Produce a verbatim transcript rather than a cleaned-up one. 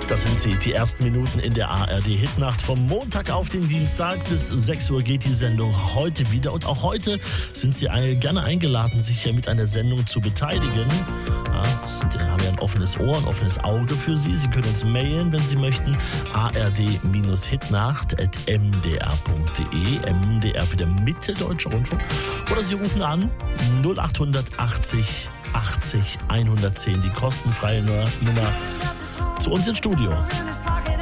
Das sind sie, die ersten Minuten in der A R D-Hitnacht. Vom Montag auf den Dienstag bis sechs Uhr geht die Sendung heute wieder. Und auch heute sind Sie gerne eingeladen, sich hier mit einer Sendung zu beteiligen. Ja, sind, haben ja ein offenes Ohr, ein offenes Auge für Sie. Sie können uns mailen, wenn Sie möchten. a r d hitnacht at m d r punkt d e. M D R für der Mitteldeutsche Rundfunk. Oder Sie rufen an null acht achtzig achtzig hundertzehn, die kostenfreie Nummer zu uns ins Studio.